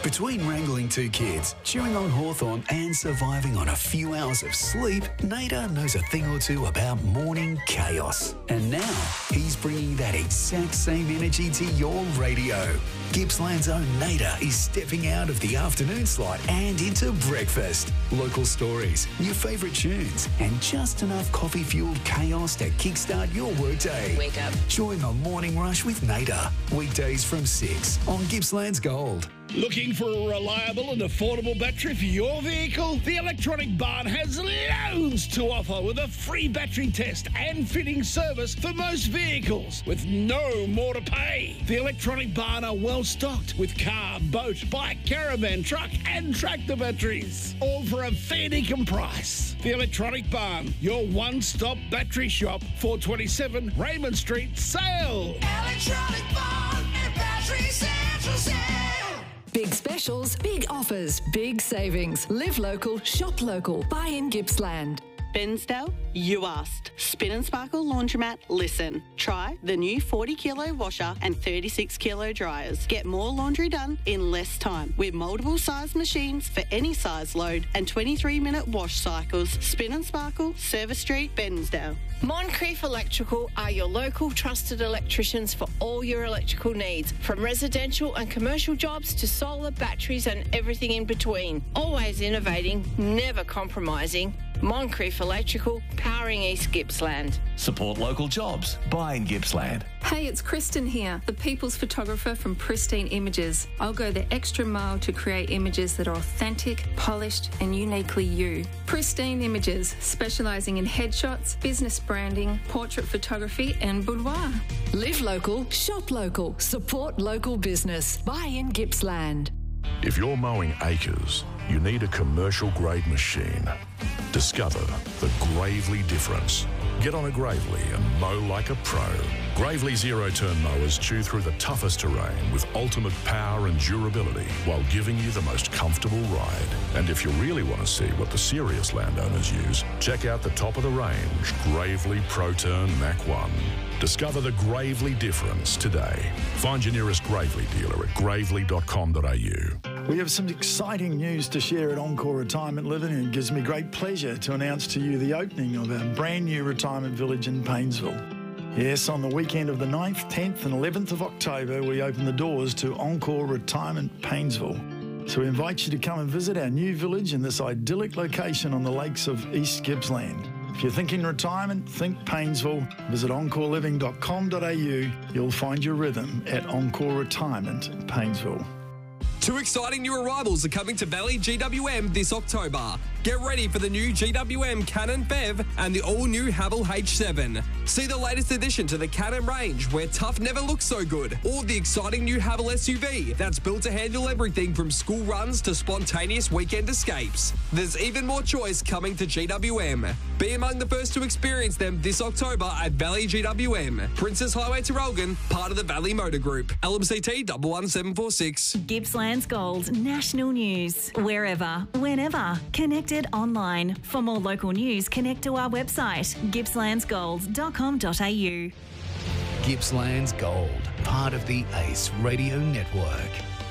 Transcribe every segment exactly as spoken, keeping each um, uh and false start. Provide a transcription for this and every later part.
Between wrangling two kids, chewing on hawthorn and surviving on a few hours of sleep, Nader knows a thing or two about morning chaos. And now, he's bringing that exact same energy to your radio. Gippsland's own Nader is stepping out of the afternoon slot and into breakfast. Local stories, your favourite tunes, and just enough coffee-fuelled chaos to kickstart your workday. Wake up. Join the Morning Rush with Nader. Weekdays from six on Gippsland's Gold. Looking for a reliable and affordable battery for your vehicle? The Electronic Barn has loads to offer with a free battery test and fitting service for most vehicles with no more to pay. The Electronic Barn are well stocked with car, boat, bike, caravan, truck and tractor batteries, all for a fair dinkum price. The Electronic Barn, your one-stop battery shop, four twenty-seven Raymond Street, Sale. Electronic Barn and Battery Central Sale. Big specials, big offers, big savings. Live local, shop local. Buy in Gippsland. Bensdale, you asked. Spin and Sparkle Laundromat, listen. Try the new forty kilo washer and thirty-six kilo dryers. Get more laundry done in less time with multiple size machines for any size load and twenty-three minute wash cycles. Spin and Sparkle, Service Street, Bensdale. Moncrief Electrical are your local trusted electricians for all your electrical needs, from residential and commercial jobs to solar, batteries and everything in between. Always innovating, never compromising. Moncrief Electrical, powering East Gippsland. Support local jobs. Buy in Gippsland. Hey, it's Kristen here, the people's photographer from Pristine Images. I'll go the extra mile to create images that are authentic, polished and uniquely you. Pristine Images, specialising in headshots, business branding, portrait photography and boudoir. Live local, shop local, support local business. Buy in Gippsland. If you're mowing acres, you need a commercial grade machine. Discover the Gravely difference. Get on a Gravely and mow like a pro. Gravely zero-turn mowers chew through the toughest terrain with ultimate power and durability while giving you the most comfortable ride. And if you really want to see what the serious landowners use, check out the top of the range Gravely ProTurn Mach one. Discover the Gravely difference today. Find your nearest Gravely dealer at gravely dot com dot a u. We have some exciting news to share at Encore Retirement Living, and it gives me great pleasure to announce to you the opening of our brand new retirement village in Paynesville. Yes, on the weekend of the ninth, tenth and eleventh of October, we open the doors to Encore Retirement Paynesville. So we invite you to come and visit our new village in this idyllic location on the lakes of East Gippsland. If you're thinking retirement, think Paynesville. Visit encore living dot com dot a u. You'll find your rhythm at Encore Retirement Paynesville. Two exciting new arrivals are coming to Valley G W M this October. Get ready for the new G W M Cannon Bev and the all-new Haval H seven. See the latest addition to the Cannon range, where tough never looks so good, or the exciting new Haval S U V that's built to handle everything from school runs to spontaneous weekend escapes. There's even more choice coming to G W M. Be among the first to experience them this October at Valley G W M. Princess Highway to Relgan, part of the Valley Motor Group. L M C T one one seven four six. Gippsland's Gold, national news. Wherever, whenever. Connected online. For more local news, connect to our website, gippslands gold dot com dot a u. Gippsland's Gold, part of the Ace Radio Network.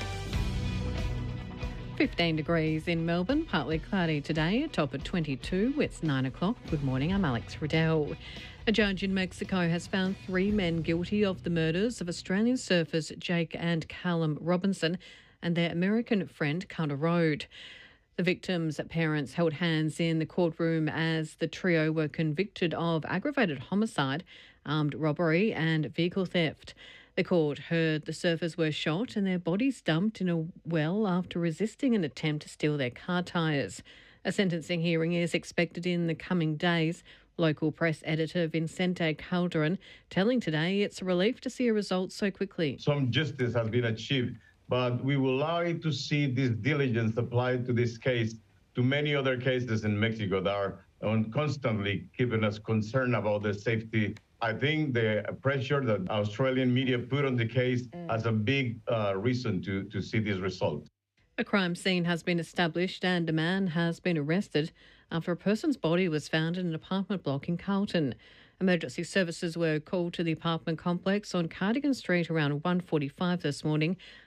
fifteen degrees in Melbourne, partly cloudy today, a top at twenty-two. It's nine o'clock. Good morning, I'm Alex Riddell. A judge in Mexico has found three men guilty of the murders of Australian surfers Jake and Callum Robinson and their American friend Carter Road. The victims' parents held hands in the courtroom as the trio were convicted of aggravated homicide, armed robbery and vehicle theft. The court heard the surfers were shot and their bodies dumped in a well after resisting an attempt to steal their car tyres. A sentencing hearing is expected in the coming days. Local press editor Vicente Calderon telling Today it's a relief to see a result so quickly. Some justice has been achieved, but we would like to see this diligence applied to this case, to many other cases in Mexico that are constantly keeping us concerned about the safety. I think the pressure that Australian media put on the case mm. has a big uh, reason to, to see this result. A crime scene has been established and a man has been arrested after a person's body was found in an apartment block in Carlton. Emergency services were called to the apartment complex on Cardigan Street around one forty-five this morning.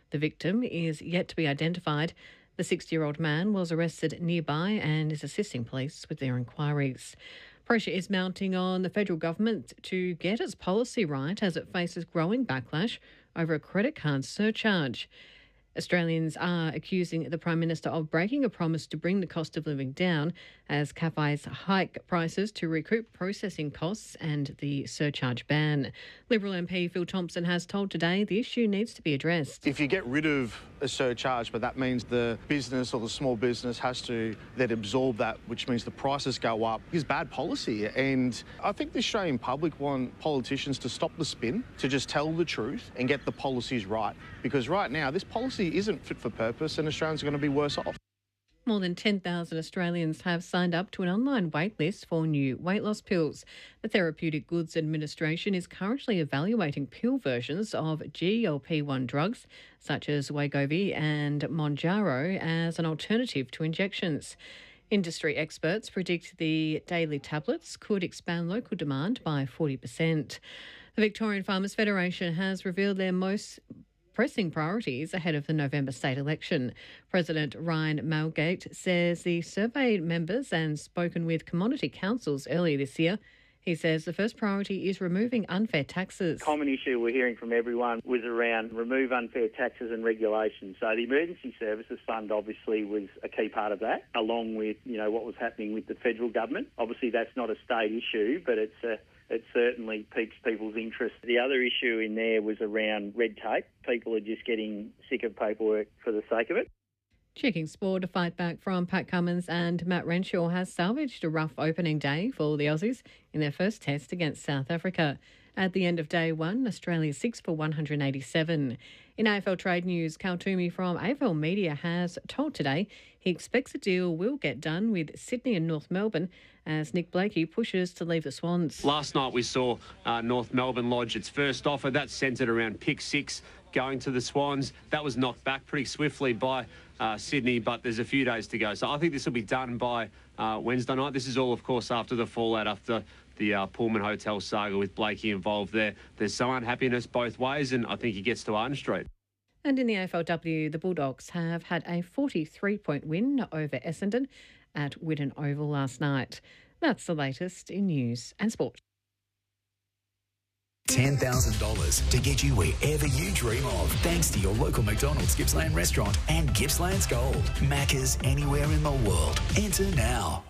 The victim is yet to be identified. The sixty-year-old man was arrested nearby and is assisting police with their inquiries. Pressure is mounting on the federal government to get its policy right as it faces growing backlash over a credit card surcharge. Australians are accusing the Prime Minister of breaking a promise to bring the cost of living down as cafes hike prices to recoup processing costs and the surcharge ban. Liberal M P Phil Thompson has told Today the issue needs to be addressed. If you get rid of a surcharge, but that means the business or the small business has to then absorb that, which means the prices go up, is bad policy. And I think the Australian public want politicians to stop the spin, to just tell the truth and get the policies right. Because right now, this policy isn't fit for purpose and Australians are going to be worse off. More than ten thousand Australians have signed up to an online waitlist for new weight loss pills. The Therapeutic Goods Administration is currently evaluating pill versions of G L P one drugs such as Wegovy and Mounjaro as an alternative to injections. Industry experts predict the daily tablets could expand local demand by forty percent. The Victorian Farmers Federation has revealed their most pressing priorities ahead of the November state election. President Ryan Malgate says the surveyed members and spoken with commodity councils earlier this year. He says the first priority is removing unfair taxes. Common issue we're hearing from everyone was around remove unfair taxes and regulations. So the Emergency Services Fund obviously was a key part of that, along with, you know, what was happening with the federal government. Obviously that's not a state issue, but it's a It certainly piques people's interest. The other issue in there was around red tape. People are just getting sick of paperwork for the sake of it. Checking sport, a fight back from Pat Cummins and Matt Renshaw has salvaged a rough opening day for the Aussies in their first test against South Africa. At the end of day one, Australia six for one hundred eighty-seven. In A F L trade news, Cal Toomey from A F L Media has told Today he expects a deal will get done with Sydney and North Melbourne as Nick Blakey pushes to leave the Swans. Last night we saw uh, North Melbourne lodge its first offer. That's centred around pick six going to the Swans. That was knocked back pretty swiftly by uh, Sydney, but there's a few days to go. So I think this will be done by uh, Wednesday night. This is all, of course, after the fallout after the uh, Pullman Hotel saga with Blakey involved there. There's some unhappiness both ways, and I think he gets to Arden Street. And in the A F L W, the Bulldogs have had a forty-three point win over Essendon at Whitten Oval last night. That's the latest in news and sport. ten thousand dollars to get you wherever you dream of, thanks to your local McDonald's Gippsland restaurant and Gippsland's Gold. Macca's anywhere in the world. Enter now.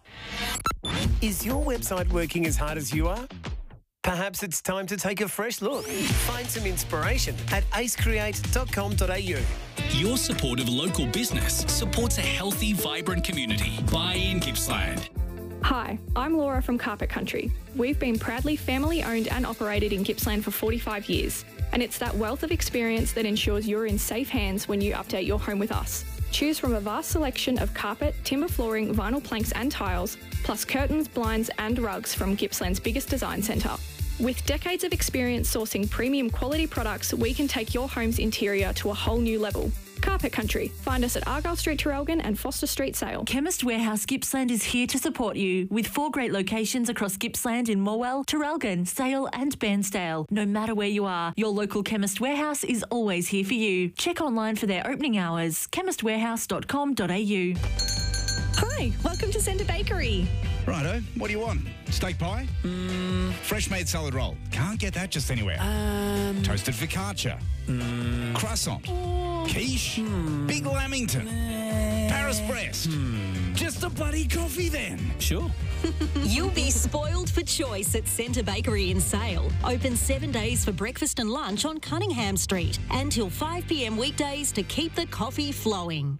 Is your website working as hard as you are? Perhaps it's time to take a fresh look. Find some inspiration at ace create dot com dot a u. Your support of local business supports a healthy, vibrant community. Buy in Gippsland. Hi, I'm Laura from Carpet Country. We've been proudly family owned and operated in Gippsland for forty-five years, and it's that wealth of experience that ensures you're in safe hands when you update your home with us. Choose from a vast selection of carpet, timber flooring, vinyl planks and tiles, plus curtains, blinds and rugs from Gippsland's biggest design centre. With decades of experience sourcing premium quality products, we can take your home's interior to a whole new level. Carpet Country. Find us at Argyle Street, Traralgon and Foster Street, Sale. Chemist Warehouse Gippsland is here to support you with four great locations across Gippsland in Morwell, Traralgon, Sale and Bairnsdale. No matter where you are, your local Chemist Warehouse is always here for you. Check online for their opening hours. chemist warehouse dot com dot a u. Hi, welcome to Centre Bakery. Righto, what do you want? Steak pie? Mm. Fresh made salad roll. Can't get that just anywhere. Um. Toasted focaccia. Mm. Croissant. Oh. Quiche. Mm. Big Lamington. Mm. Paris breast. Mm. Just a bloody coffee then. Sure. You'll be spoiled for choice at Centre Bakery in Sale. Open seven days for breakfast and lunch on Cunningham Street. Until five p m weekdays to keep the coffee flowing.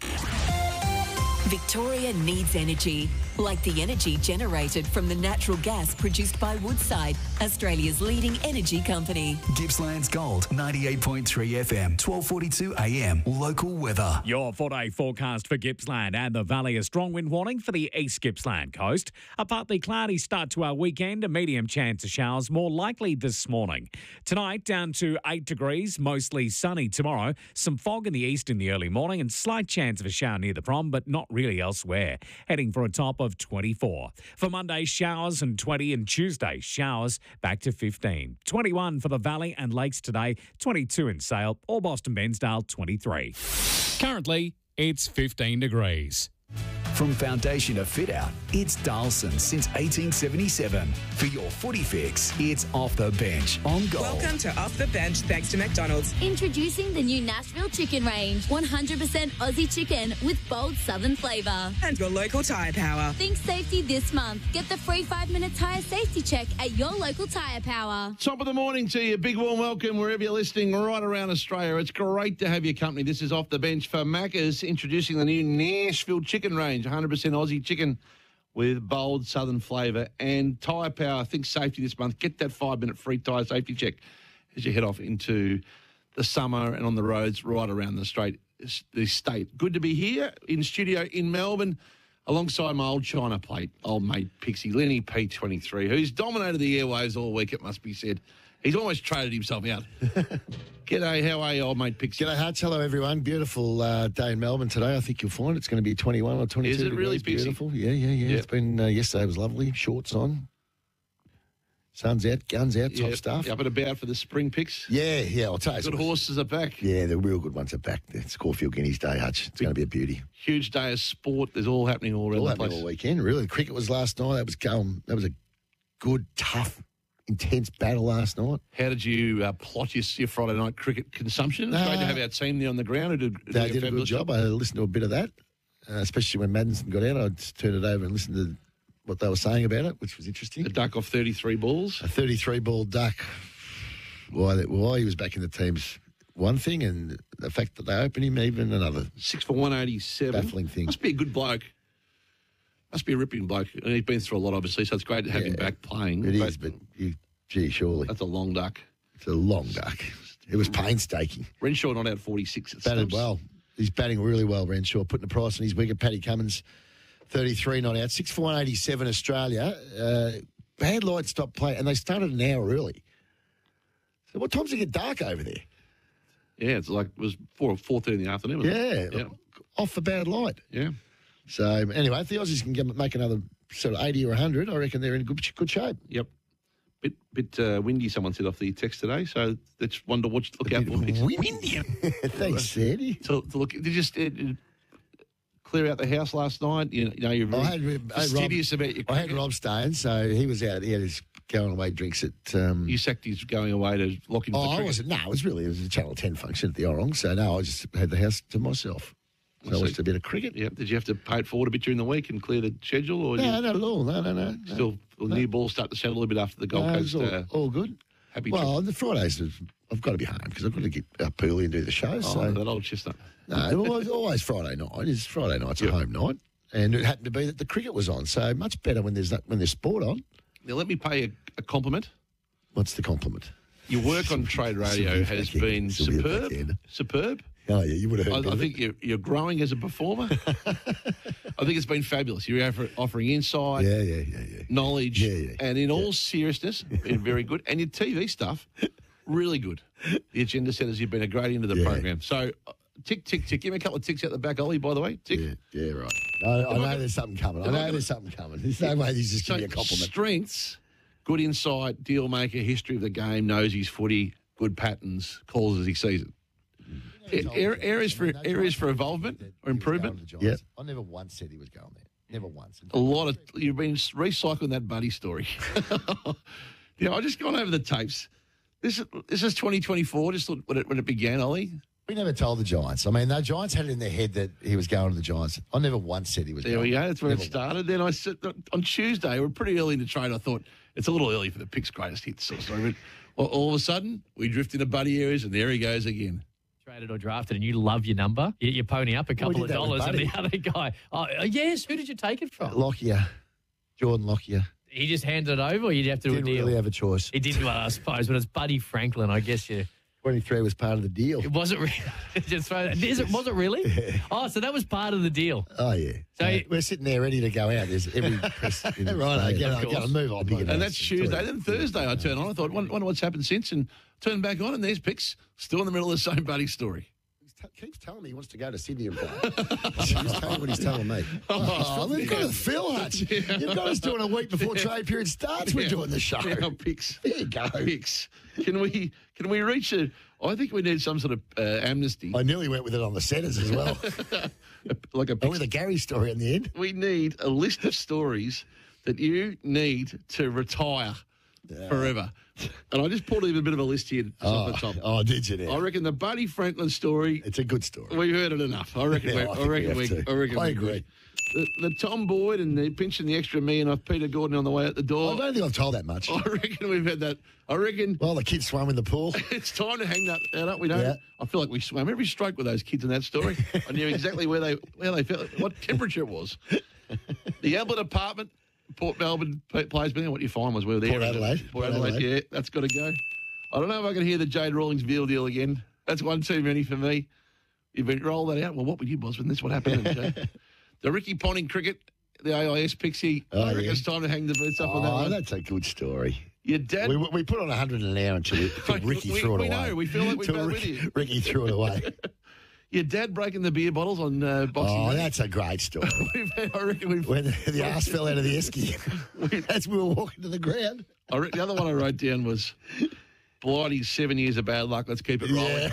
Victoria needs energy, like the energy generated from the natural gas produced by Woodside, Australia's leading energy company. Gippsland's Gold, ninety-eight point three F M, twelve forty-two A M. Local weather. Your four-day forecast for Gippsland and the Valley. A strong wind warning for the East Gippsland coast. A partly cloudy start to our weekend. A medium chance of showers, more likely this morning. Tonight, down to eight degrees, mostly sunny tomorrow. Some fog in the east in the early morning and slight chance of a shower near the prom, but not really elsewhere. Heading for a top of of twenty-four. For Monday, showers and twenty, and Tuesday, showers back to fifteen. twenty-one for the Valley and Lakes today, twenty-two in Sale, or Boston Bensdale, twenty-three. Currently, it's fifteen degrees. From foundation to fit out, it's Darlson since eighteen seventy-seven. For your footy fix, it's Off the Bench on Gold. Welcome to Off the Bench, thanks to McDonald's. Introducing the new Nashville Chicken Range. one hundred percent Aussie chicken with bold southern flavour. And your local tyre power. Think safety this month. Get the free five-minute tyre safety check at your local tyre power. Top of the morning to you. Big warm welcome wherever you're listening right around Australia. It's great to have your company. This is Off the Bench for Macca's, introducing the new Nashville Chicken Range. one hundred percent Aussie chicken with bold southern flavour and tyre power. Think safety this month. Get that five-minute free tyre safety check as you head off into the summer and on the roads right around the straight, the state. Good to be here in studio in Melbourne alongside my old China plate, old mate Pixie, Lenny P twenty-three, who's dominated the airwaves all week, it must be said. He's almost traded himself out. G'day, how are you, old mate Pixie? G'day, Hutch. Hello, everyone. Beautiful uh, day in Melbourne today. I think you'll find it's going to be twenty-one or twenty-two. Is it really, degrees. Pixie? Beautiful. Yeah, yeah, yeah. Yep. It's been, uh, yesterday was lovely. Shorts on. Sun's out, guns out, top Yeah, stuff. Up and about for the spring picks? Yeah, yeah, I'll tell you. Good something. horses are back. Yeah, the real good ones are back. It's Caulfield Guineas Day, Hutch. It's going to be a beauty. Huge day of sport. There's all happening all around All the happening place. all weekend, really. Cricket was last night. That was going. That was a good, tough, intense battle last night. How did you uh, plot your, your Friday night cricket consumption? It's Uh, great to have our team there on the ground. Who did, They doing did a good fabulous job. I listened to a bit of that, uh, especially when Madison got out. I just turned it over and listened to what they were saying about it, which was interesting. A duck off thirty-three balls. A thirty-three ball duck. Why, that, why he was back in the team's one thing, and the fact that they opened him even another. Six for one eighty-seven. Baffling thing. Must be a good bloke. Must be a ripping bloke. And he's been through a lot, obviously, so it's great to have him back playing. It is, but you, gee, surely. That's a long duck. It's a long duck. It was painstaking. Renshaw not out forty-six. At Batted stumps. well. He's batting really well, Renshaw, putting the price on his wicket. Paddy Cummins, thirty-three not out. six for one eighty-seven Australia. Uh, bad light stopped play, and they started an hour early. So what time's it get dark over there? Yeah, it's like, it was four four thirty in the afternoon. Wasn't Yeah, it? Yeah. off for bad light. Yeah. So, anyway, if the Aussies can get, make another sort of eighty or one hundred, I reckon they're in good, good shape. Yep. Bit bit uh, windy, someone said off the text today, so that's one to watch, look out for. Windy. Thanks, Sandy. To, to look, did you just uh, clear out the house last night? You, you know, you're I very had, I had fastidious Rob, about your I had cricket. Rob staying, so he was out. He had his going away drinks at. Um, You sacked his going away to lock in for oh, I cricket. wasn't. No, it was really it was a Channel ten function at the Orong, so no, I just had the house to myself. So I watched a bit of cricket. Yeah. Did you have to pay it forward a bit during the week and clear the schedule? Or No, you not at all. No, no, no. Still, will the new ball start to settle a little bit after the Gold No, Coast? it's all, uh, all good. happy Well, trip? on the Fridays, I've got to be home because I've got to get up early and do the show. Oh, so that old chestnut. no, always, always Friday night. It's Friday night's a home night, and it happened to be that the cricket was on. So much better when there's that, when there's sport on. Now, let me pay a, a compliment. What's the compliment? Your work on Trade Radio Sylvia has Backhand. been Sylvia superb. Backhand. Superb. Oh yeah, you would have heard. I, about I it. think you're, you're growing as a performer. I think it's been fabulous. You're offer, offering insight, Yeah, yeah, yeah, yeah. knowledge, Yeah, yeah. and in all seriousness, been very good. And your T V stuff, really good. The agenda setters, you've been a great into the Yeah. program. So, uh, tick, tick, tick. Give me a couple of ticks out the back, Ollie, by the way. Tick. Yeah, yeah, right. I, I know there's something coming. I Am I know gonna- there's something coming. There's no way he's just So, give me a compliment. strengths, good insight, deal maker, history of the game, knows his footy, good patterns, calls as he sees it. Yeah, ar- areas for areas for involvement or improvement. Yeah, I never once said he was going there. Never once. A lot of you've been recycling that buddy story. Yeah, I just gone over the tapes. This is this is twenty twenty-four. Just when it when it began, Ollie. We never told the Giants. I mean, the Giants had it in their head that he was going to the Giants. I never once said he was There going. we go. That's where Never it started. Then I said on Tuesday, we're pretty early in the trade. I thought it's a little early for the Picks greatest hits sort of story. But well, all of a sudden, we drift into buddy areas, and there he goes again. Traded or drafted, and you love your number, you, you pony up a Well, we couple did of that with dollars, and the Buddy. other guy, oh uh, yes, who did you take it from? Lockyer, Jordan Lockyer. He just handed it over, or you'd have to do Didn't a deal. really have a choice. He didn't, well, I suppose, but it's Buddy Franklin. I guess you. twenty-three was part of the deal. It wasn't really. Just throw that. Is it? Was it really? Oh, so that was part of the deal. Oh yeah. So Uh, you- we're sitting there ready to go out. There's every press. In the right, I stadium. get, I Of get, course. move on. Big And announcements. that's Tuesday. Then Thursday, I turn on. I thought, wonder, wonder what's happened since, and turn back on, and there's Picks still in the middle of the same buddy story. t- keeps telling me he wants to go to Sydney and play. He's telling what he's telling me. Oh, we've got to fill, Hutch. Yeah. You've got us doing a week before trade period starts. We're Yeah. doing the show. Yeah, picks. There you go. Picks. Can we can we reach a? I think we need some sort of uh, amnesty. I nearly went with it on the centres as well. like a oh, with a Gary story in the end. We need a list of stories that you need to retire forever. And I just pulled even a bit of a list here just Oh, off the top. oh, did you now? I reckon the Buddy Franklin story. It's a good story. We've heard it enough. I reckon. Yeah, we, I I, think we reckon. have we, to. I reckon. I we agree. The, the Tom Boyd and the pinching the extra million off Peter Gordon on the way out the door. I don't think I've told that much. I reckon we've had that. I reckon. Well, the kids swam in the pool. It's time to hang that, that up. We don't. Yeah. I feel like we swam every stroke with those kids in that story. I knew exactly where they where they felt, what temperature it was. The Albert apartment, Port Melbourne plays. What you find was we were there. Port Adelaide. Port Port Adelaide. Adelaide. Yeah, that's got to go. I don't know if I can hear the Jade Rawlings Veal deal again. That's one too many for me. You've been roll that out. Well, what would you, Bosman? That's what happened. Jade. The Ricky Ponting cricket, the A I S Pixie. Oh, I reckon yeah. it's time to hang the boots up on that Oh, one. that's a good story. Your dad. We, we put on one hundred an hour until, until Ricky we, threw it we away. know. We feel like we've Till been with Ricky, you. Ricky threw it away. Your dad breaking the beer bottles on uh, Boxing Oh, Day. that's a great story. We've- I reckon we've. When the, the arse fell out of the esky as we were walking to the ground. I re- the other one I wrote down was Blighty's seven years of bad luck. Let's keep it rolling.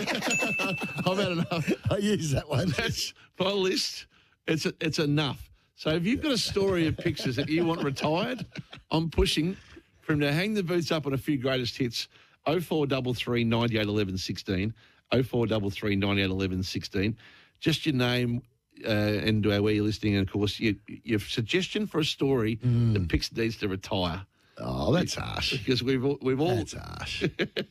I've had enough. I use that one. That's my list. It's it's enough. So if you've got a story of pictures that you want retired, I'm pushing for him to hang the boots up on a few greatest hits. oh four three three, nine eight, one one, sixteen. oh four three three, nine eight, one one, sixteen. Just your name uh, and uh, where you're listening, and of course your, your suggestion for a story that Pix needs to retire. Oh, that's harsh. Because we've all, we've all That's harsh.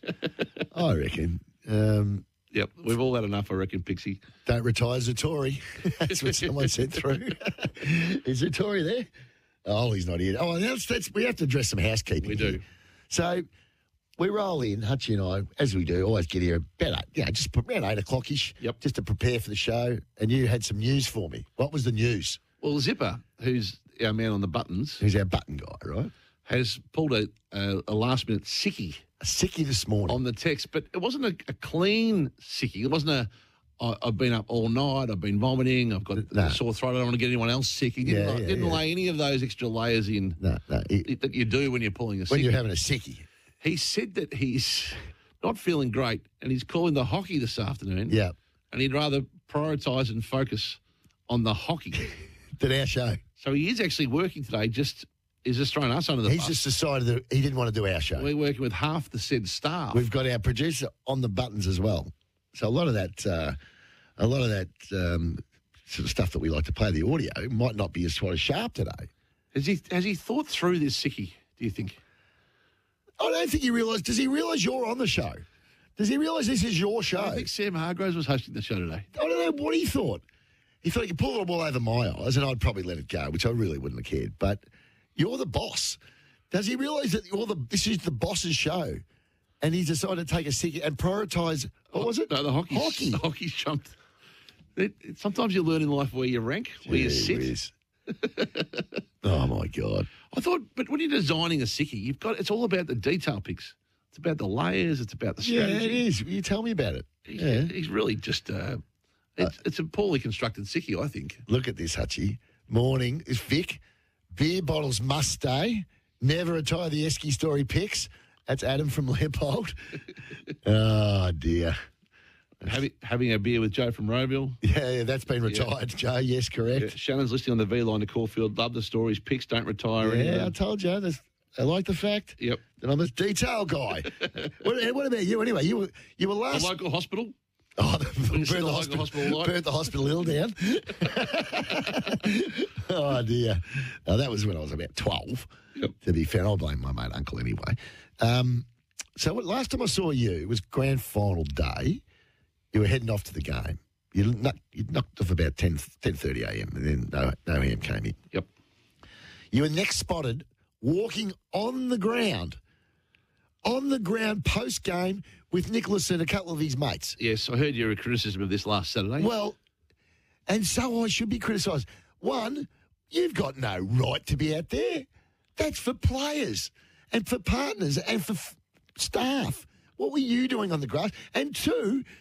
I reckon. Um, yep, we've all had enough. I reckon, Pixie. Don't retire Zatori. That's what someone sent through. Is Zatori there? Oh, he's not here. Oh, that's, that's, we have to address some housekeeping. We do. here. So we roll in, Hutchie and I, as we do, always get here about eight, you know, just around eight o'clock-ish, Yep. just to prepare for the show. And you had some news for me. What was the news? Well, Zipper, who's our man on the buttons, Who's our button guy, right? has pulled a, a, a last-minute sickie A sickie this morning. on the text, but it wasn't a, a clean sickie. It wasn't a, I, I've been up all night, I've been vomiting, I've got No. a sore throat, I don't want to get anyone else sick. He didn't, Yeah, like- yeah, didn't yeah. lay any of those extra layers in No, no. He, that you do when you're pulling a when sickie. you're having a sickie. He said that he's not feeling great and he's calling the hockey this afternoon. Yeah. And he'd rather prioritise and focus on the hockey. Did our show. So he is actually working today, just is just throwing us under the He's bus. just decided that he didn't want to do our show. We're working with half the said staff. We've got our producer on the buttons as well. So a lot of that, uh, a lot of that um, sort of stuff that we like to play, the audio, might not be as quite as sharp today. Has he has he thought through this sickie, do you think? I don't think he realised. Does he realise you're on the show? Does he realise this is your show? I think Sam Hargroves was hosting the show today. I don't know what he thought. He thought he could pull it all over my eyes, and I'd probably let it go, which I really wouldn't have cared. But you're the boss. Does he realise that you're the this is the boss's show, and he's decided to take a sickie and prioritise? What was it? No, the hockey's, Hockey. The hockey's jumped. It, it- sometimes you learn in life where you rank, where you Gee sit. whiz. Oh my God! I thought, but when you're designing a sickie, you've got it's all about the detail picks. It's about the layers. It's about the Yeah, strategy. it is. You tell me about it. He's, Yeah. he's really just. Uh, it's, it's a poorly constructed sickie, I think. Look at this, Hutchie. Morning is Vic. Beer bottles must stay. Never retire the Esky story picks. That's Adam from Leopold. Oh, dear. Having, having a beer with Joe from Roeville. Yeah, yeah, that's been retired, Joe. Yes, Yeah, correct. Shannon's listening on the V line to Caulfield. Love the stories. Picks don't retire. any of Yeah, I them. told you. That's, I like the fact Yep. that I'm a detail guy. what, what about you, anyway? You were, you were A last... local hospital. Oh, the, When burnt you said the, the local hospital, hospital light. burnt the hospital hill down. Oh, dear. Now, that was when I was about twelve, Yep. to be fair. I'll blame my mate uncle anyway. Um, so what, last time I saw you, it was grand final day. You were heading off to the game. You knocked, you knocked off about ten thirty a.m. and then no, no ham came in. Yep. You were next spotted walking on the ground, on the ground post-game with Nicholas and a couple of his mates. Yes, I heard your criticism of this last Saturday. Well, and so I should be criticised. One, you've got no right to be out there. That's for players and for partners and for f- staff. What were you doing on the grass? And two,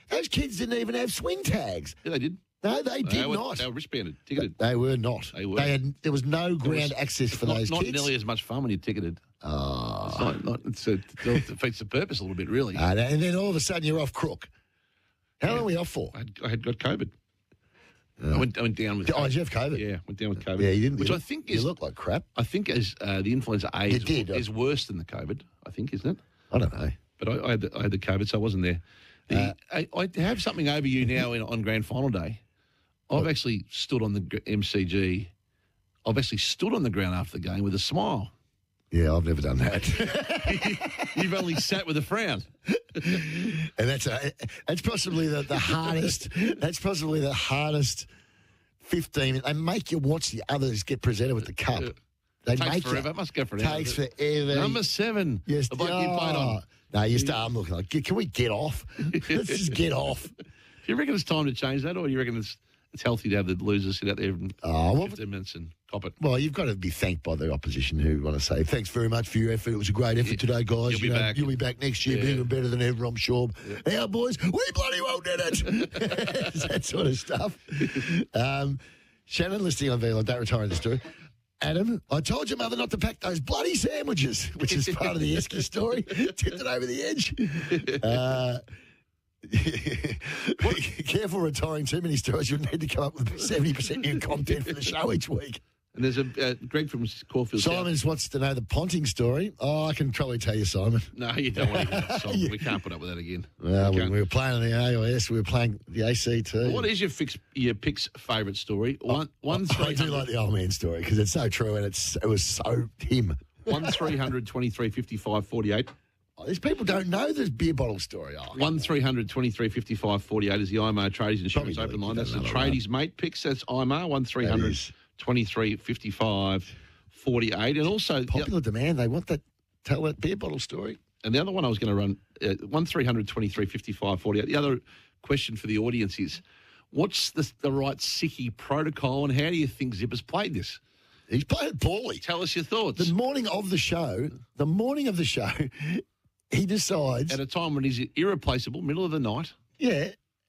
Those kids didn't even have swing tags. Yeah, they did. No, they did they were, not. They were wristbanded, ticketed. They were not. They were. They had. There was no ground was- access for not, those not kids. nearly as much fun when you're ticketed. Oh. It's not, not, it's a, it defeats the purpose a little bit, really. Uh, and then all of a sudden you're off crook. How long were we off for? I had, I had got COVID. I went, I went down with. Oh, did you have COVID? Yeah, went down with COVID. Yeah, you didn't. Which you I look- think you is look like crap. I think as uh, the influenza A is, did, uh, is worse than the COVID. I think, isn't it? I don't know. But I, I, had, the, I had the COVID, so I wasn't there. The, Uh, I, I have something over you now in, on Grand Final Day. I've actually stood on the gr- M C G. I've actually stood on the ground after the game with a smile. Yeah, I've never done that. You've only sat with a frown. And that's a, that's possibly the, the hardest. That's possibly the hardest fifteen. They make you watch the others get presented with the cup. They Takes make forever. You, Must go for an hour. Takes forever. Number seven. Yes, the bloke you played on. oh, No, you start. I'm looking like. Can we get off? Let's just get off. Do you reckon it's time to change that, or do you reckon it's it's healthy to have the losers sit out there and Oh, well, fifteen minutes and cop it? Well, you've got to be thanked by the opposition who want to say thanks very much for your effort. It was a great effort today, guys. You'll be You know, back. You'll be back next year, Yeah. bigger and better than ever, I'm sure. Our boys, we bloody well did it. That sort of stuff. Um, Shannon listening on V L, don't retire in the story. Adam, I told your mother not to pack those bloody sandwiches, which is part of the Esky story. Tipped it over the edge. Uh, careful retiring too many stories. You'll need to come up with seventy percent new content for the show each week. And there's a uh, Greg from Caulfield. South. Simon wants to know the Ponting story. Oh, I can probably tell you, Simon. No, you don't want to hear that, Simon. We can't put up with that again. Well, We we, can't. we were playing on the A O S. We were playing the A C T. What is your fix, your picks favourite story? One, one I three do like the old man story because it's so true and it's it was so him. one three hundred twenty three fifty five forty eight. Oh, these people don't know this beer bottle story. Oh, One three hundred twenty three fifty five forty eight is the I M R Tradies Insurance Probably Open Line. give That's that the another Tradies Mate picks. That's I M R one three hundred twenty three fifty five forty eight, and also popular demand. They want that. Tell that beer bottle story. And the other one I was going to run uh, one three hundred twenty three fifty five forty eight. The other question for the audience is, what's the, the right Sickie protocol, and how do you think Zipper's played this? He's played it poorly. Tell us your thoughts. The morning of the show, the morning of the show, he decides At a time when he's irreplaceable, middle of the night. Yeah.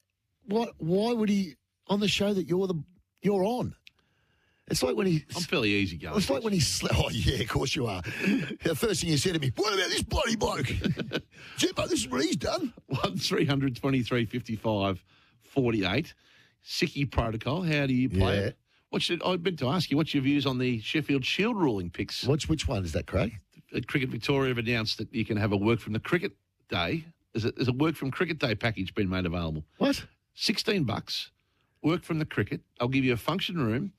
What? Why would he on the show that you're the you're on? It's like when he. I'm fairly easy going. It's like when he. Sl- oh yeah, of course you are. The first thing you said to me, "What about this bloody bloke?" Zippo, this is what he's done. One three hundred twenty three fifty five forty eight. Sickie protocol. How do you play Yeah. it? What should I meant to ask you? What's your views on the Sheffield Shield ruling picks? Which which one is that, Craig? Cricket Victoria have announced that you can have a work from the cricket day. There's a, there's a work from cricket day package been made available. What? Sixteen bucks. Work from the cricket. I'll give you a function room,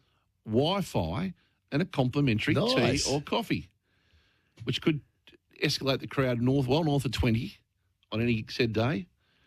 Wi-Fi, and a complimentary Nice. tea or coffee, which could escalate the crowd north, well north of twenty on any said day.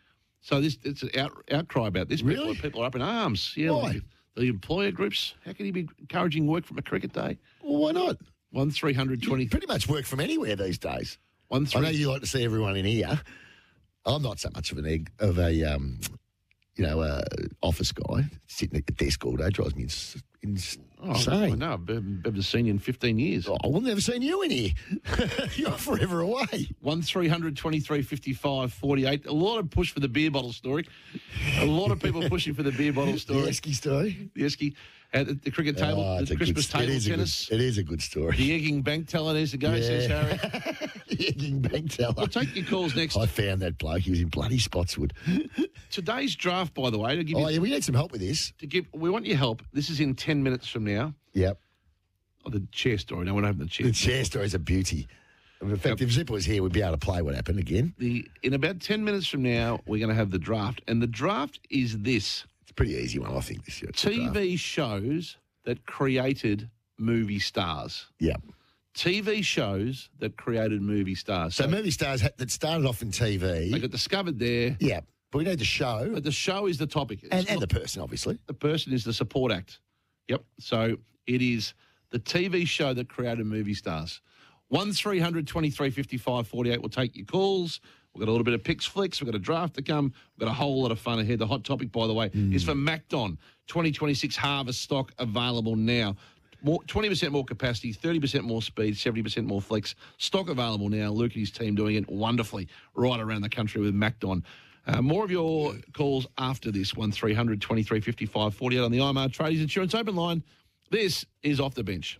So this it's an out, outcry about this. Really? People, people are up in arms. Yeah, Why? like the employer groups. How can he be encouraging work from a cricket day? Well, why not? One three hundred twenty. Pretty much work from anywhere these days. One I three. know you like to see everyone in here. I'm not so much of an egg of a um, you know, uh, office guy sitting at the desk all day. Drives me ins- ins- Oh, insane. I know. I've never seen you in fifteen years. Oh, I've never seen you in here. You're forever away. One three hundred twenty three fifty five forty eight. A lot of push for the beer bottle story. A lot of people pushing for the beer bottle story. The Esky story. The Esky at the, the cricket table, Oh, it's the a good Christmas st- it table is a good- tennis. it is a good story. The egging bank teller needs to go, Yeah. says Harry. The egging bank teller. We'll take your calls next. I found that bloke. He was in bloody Spotswood. Today's draft, by the way, to give Oh, you, yeah, we need some help with this. to give, we want your help. This is in ten minutes from now. Yep. Oh, the chair story. No one opened the chair. The chair story is a beauty. In fact, if Zipper was here, we'd be able to play what happened again. The in about ten minutes from now, we're going to have the draft, and the draft is this: It's a pretty easy one, I think, this year. It's the T draft. V shows that created movie stars. Yeah. T V shows that created movie stars. So, movie stars ha- that started off in T V. They got discovered there. Yeah. But we need the show. But the show is the topic. It's And, and not- the person, obviously. the person is the support act. Yep. So it is the T V show that created movie stars. One three hundred twenty three fifty five forty eight. We'll take your calls. We've got a little bit of picks flicks. We've got a draft to come. We've got a whole lot of fun ahead. The hot topic, by the way, is for Macdon. twenty twenty-six harvest stock available now. More, twenty percent more capacity, thirty percent more speed, seventy percent more flex. Stock available now. Luke and his team doing it wonderfully right around the country with Macdon. Uh, more of your calls after this, one three hundred twenty-three fifty-five forty-eight on the I M R Tradies Insurance Open Line. This is Off the Bench.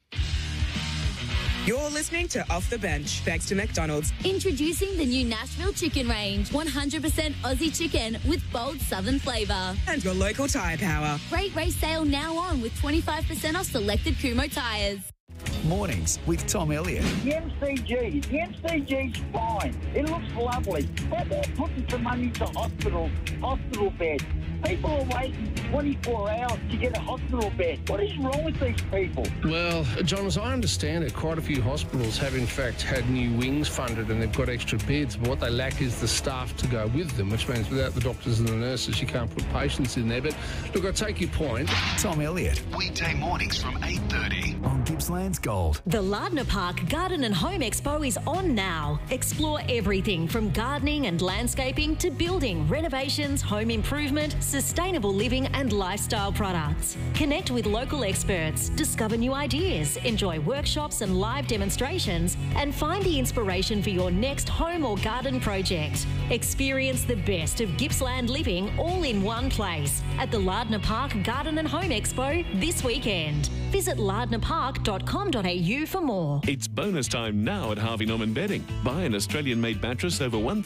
You're listening to Off the Bench, thanks to McDonald's. Introducing the new Nashville Chicken Range. one hundred percent Aussie chicken with bold southern flavour. And your local tyre power. Great race sale now on with twenty-five percent off selected Kumho tyres. Mornings with Tom Elliott. The M C G, the M C G's fine. It looks lovely. But they're putting some money to hospital, hospital beds. People are waiting twenty-four hours to get a hospital bed. What is wrong with these people? Well, John, as I understand it, quite a few hospitals have in fact had new wings funded and they've got extra beds, but what they lack is the staff to go with them, which means without the doctors and the nurses, you can't put patients in there. But look, I take your point. Tom Elliott, weekday mornings from eight thirty on Gippsland's Gold. The Lardner Park Garden and Home Expo is on now. Explore everything from gardening and landscaping to building, renovations, home improvement, sustainable living and lifestyle products. Connect with local experts, discover new ideas, enjoy workshops and live demonstrations, and find the inspiration for your next home or garden project. Experience the best of Gippsland living all in one place at the Lardner Park Garden and Home Expo this weekend. Visit lardner park dot com dot a u for more. It's bonus time now at Harvey Norman Bedding. Buy an Australian-made mattress over one thousand